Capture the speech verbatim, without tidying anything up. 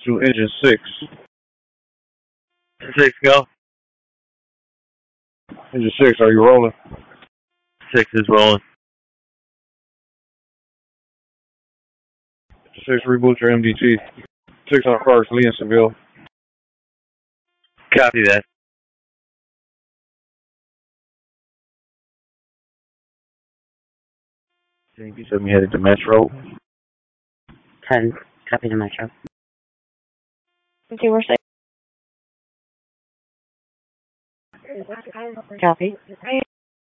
to engine six. Six, go. Engine six, are you rolling? Six is rolling. Six, reboot your M D T. Six on Clarks, Lee and Seville. Copy that. You said we headed to Metro. ten, copy to Metro. Okay, we're safe. Copy.